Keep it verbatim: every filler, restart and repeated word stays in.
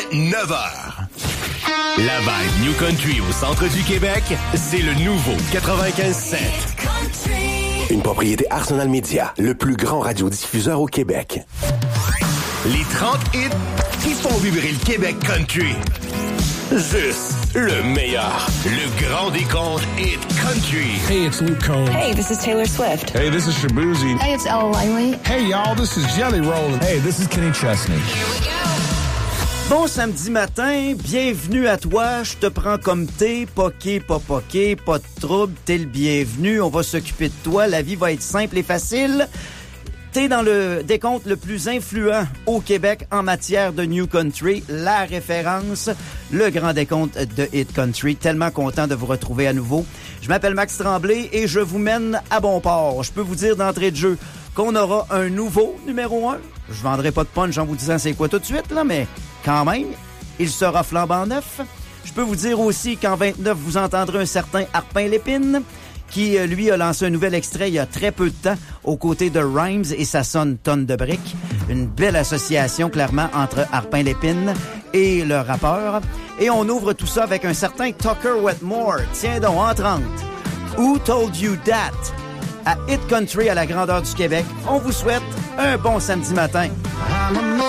neuf heures. La vibe New Country au centre du Québec, c'est le nouveau quatre-vingt-quinze sept. Une propriété Arsenal Media, le plus grand radiodiffuseur au Québec. Les trente hits qui font vibrer le Québec country. Juste le meilleur. Le grand décompte hit country. Hey, it's Luke Combs. Hey, this is Taylor Swift. Hey, this is Shabuzi. Hey, it's Ella Langley. Hey, y'all, this is Jelly Roll. Hey, this is Kenny Chesney. Here we go. Bon samedi matin, bienvenue à toi, je te prends comme t'es, poqué, pas poqué, pas de trouble, t'es le bienvenu, on va s'occuper de toi, la vie va être simple et facile. T'es dans le décompte le plus influent au Québec en matière de New Country, la référence, le grand décompte de Hit Country. Tellement content de vous retrouver à nouveau. Je m'appelle Max Tremblay et je vous mène à bon port. Je peux vous dire d'entrée de jeu qu'on aura un nouveau numéro un. Je vendrai pas de punch en vous disant c'est quoi tout de suite, là, mais quand même, il sera flambant neuf. Je peux vous dire aussi qu'en vingt-neuf, vous entendrez un certain Harpin Lépine, qui, lui, a lancé un nouvel extrait il y a très peu de temps aux côtés de Rhymes et ça sonne tonne de briques. Une belle association, clairement, entre Harpin Lépine et le rappeur. Et on ouvre tout ça avec un certain Tucker Wetmore. Tiens donc, en trente. Who Told You That? À Hit Country à la grandeur du Québec. On vous souhaite un bon samedi matin.